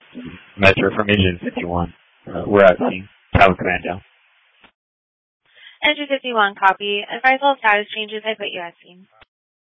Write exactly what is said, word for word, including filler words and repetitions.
Metro from Engine fifty-one. Uh, we're at scene. Tower command down. Engine fifty-one, copy. Advise all status changes. I put you at scene.